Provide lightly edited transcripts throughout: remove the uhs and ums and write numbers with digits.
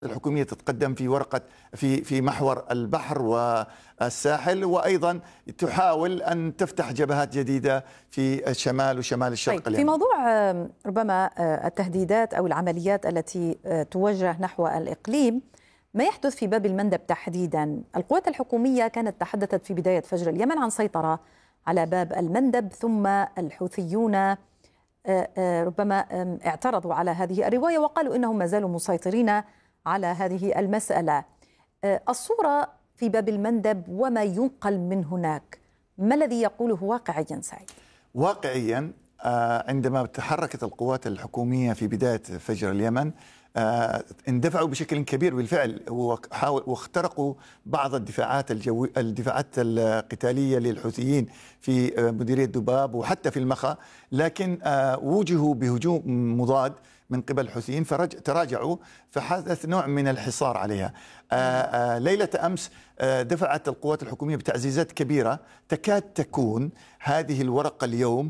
الحكومية تتقدم في ورقة في محور البحر والساحل، وأيضا تحاول أن تفتح جبهات جديدة في الشمال وشمال الشرق اليمن. في موضوع ربما التهديدات أو العمليات التي توجه نحو الإقليم، ما يحدث في باب المندب تحديدا، القوات الحكومية كانت تحدثت في بداية فجر اليمن عن سيطرة على باب المندب، ثم الحوثيون ربما اعترضوا على هذه الرواية وقالوا إنهم ما زالوا مسيطرين على هذه المسألة. الصورة في باب المندب وما ينقل من هناك، ما الذي يقوله واقعيا سعيد؟ واقعيا عندما تحركت القوات الحكومية في بداية فجر اليمن اندفعوا بشكل كبير بالفعل، واخترقوا بعض الدفاعات القتالية للحوثيين في مديرية دباب وحتى في المخا، لكن وجهوا بهجوم مضاد من قبل الحوثيين فتراجعوا، فحدث نوع من الحصار عليها. ليلة أمس دفعت القوات الحكومية بتعزيزات كبيرة، تكاد تكون هذه الورقة اليوم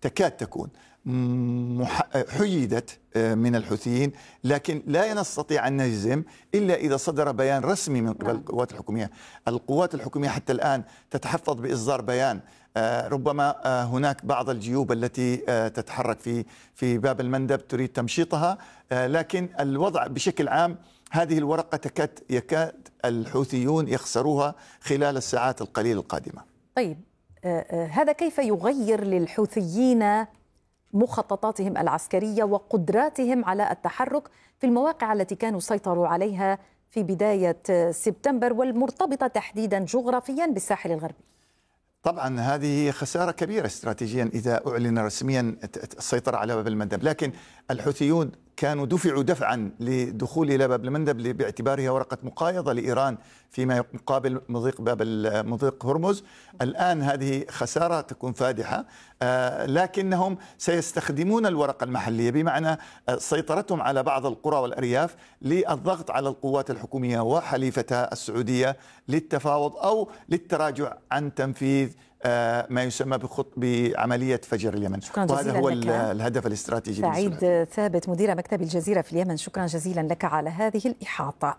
حيدت من الحوثيين، لكن لا نستطيع أن نجزم إلا إذا صدر بيان رسمي من قبل القوات الحكومية. القوات الحكومية حتى الآن تتحفظ بإصدار بيان. ربما هناك بعض الجيوب التي تتحرك في باب المندب تريد تمشيطها، لكن الوضع بشكل عام هذه الورقة يكاد الحوثيون يخسروها خلال الساعات القليلة القادمة. طيب، هذا كيف يغير للحوثيين مخططاتهم العسكرية وقدراتهم على التحرك في المواقع التي كانوا سيطروا عليها في بداية سبتمبر والمرتبطة تحديدا جغرافيا بالساحل الغربي؟ طبعا هذه خسارة كبيرة استراتيجيا إذا أعلن رسميا السيطرة على باب المندب، لكن الحوثيون كانوا دفعوا دفعا لدخول إلى باب المندب باعتبارها ورقة مقايضة لإيران فيما يقابل مضيق هرمز. الآن هذه خسارة تكون فادحة، لكنهم سيستخدمون الورقة المحلية، بمعنى سيطرتهم على بعض القرى والأرياف للضغط على القوات الحكومية وحليفتها السعودية للتفاوض أو للتراجع عن تنفيذ ما يسمى بعملية فجر اليمن. وهذا هو الهدف الاستراتيجي. سعيد ثابت، مدير مكتب الجزيرة في اليمن، شكرا جزيلا لك على هذه الإحاطة.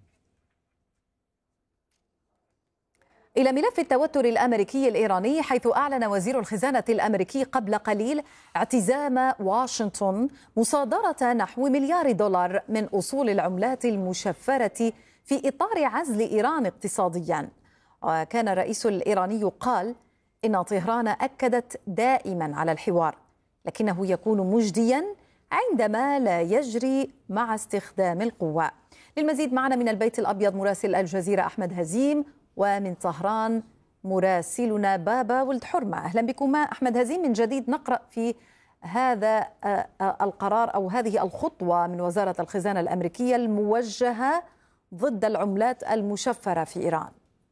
إلى ملف التوتر الأمريكي الإيراني، حيث أعلن وزير الخزانة الأمريكي قبل قليل اعتزام واشنطن مصادرة نحو $1,000,000,000 من أصول العملات المشفرة في إطار عزل إيران اقتصاديا. وكان الرئيس الإيراني قال إن طهران أكدت دائما على الحوار، لكنه يكون مجديا عندما لا يجري مع استخدام القوة. للمزيد معنا من البيت الأبيض مراسل الجزيرة أحمد هزيم، ومن طهران مراسلنا بابا ولد حرمة. أهلا بكما أحمد هزيم. من جديد نقرأ في هذا القرار أو هذه الخطوة من وزارة الخزانة الأمريكية الموجهة ضد العملات المشفرة في إيران.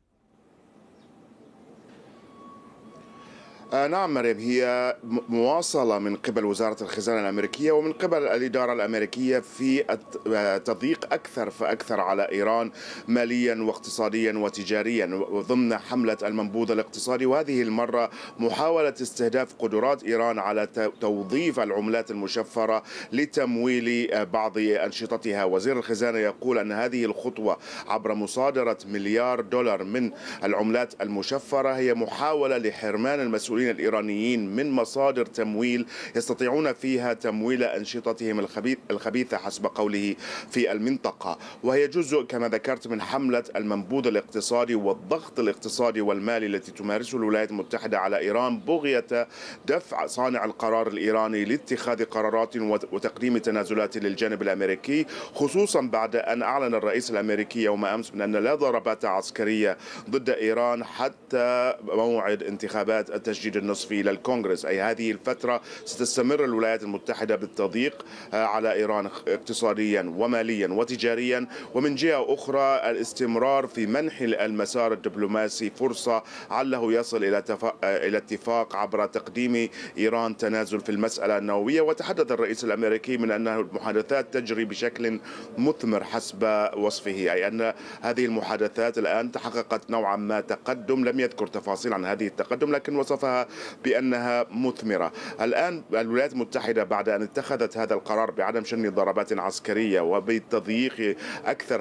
نعم مريم، هي مواصلة من قبل وزارة الخزانة الأمريكية ومن قبل الإدارة الأمريكية في تضييق أكثر فأكثر على إيران ماليا واقتصاديا وتجاريا ضمن حملة المنبوذ الاقتصادي، وهذه المرة محاولة استهداف قدرات إيران على توظيف العملات المشفرة لتمويل بعض أنشطتها. وزير الخزانة يقول أن هذه الخطوة عبر مصادرة $1,000,000,000 من العملات المشفرة هي محاولة لحرمان المسؤولين الإيرانيين من مصادر تمويل يستطيعون فيها تمويل أنشطتهم الخبيثة حسب قوله في المنطقة، وهي جزء كما ذكرت من حملة المنبوذ الاقتصادي والضغط الاقتصادي والمالي التي تمارسه الولايات المتحدة على إيران بغية دفع صانع القرار الإيراني لاتخاذ قرارات وتقديم تنازلات للجانب الأمريكي، خصوصا بعد أن أعلن الرئيس الأمريكي يوم أمس من أن لا ضربات عسكرية ضد إيران حتى موعد انتخابات التجديد النصفي إلى الكونغرس. أي هذه الفترة ستستمر الولايات المتحدة بالتضييق على إيران اقتصاديا وماليا وتجاريا، ومن جهة أخرى الاستمرار في منح المسار الدبلوماسي فرصة عله يصل إلى اتفاق عبر تقديم إيران تنازل في المسألة النووية. وتحدث الرئيس الأمريكي من أن المحادثات تجري بشكل مثمر حسب وصفه، أي أن هذه المحادثات الآن تحققت نوعا ما تقدم. لم يذكر تفاصيل عن هذه التقدم، لكن وصفها بأنها مثمرة. الآن الولايات المتحدة بعد أن اتخذت هذا القرار بعدم شن ضربات عسكرية وبالتضييق أكثر